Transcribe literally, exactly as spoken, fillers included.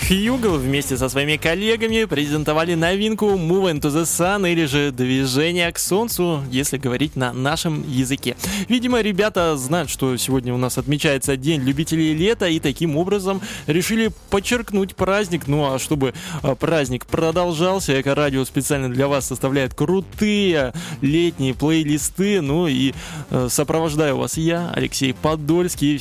Fugle вместе со своими коллегами презентовали новинку Move into the Sun, или же Движение к Солнцу, если говорить на нашем языке. Видимо, ребята знают, что сегодня у нас отмечается День любителей лета, и таким образом решили подчеркнуть праздник. Ну а чтобы праздник продолжался, Эко-радио специально для вас составляет крутые летние плейлисты. Ну и сопровождаю вас я, Алексей Подольский.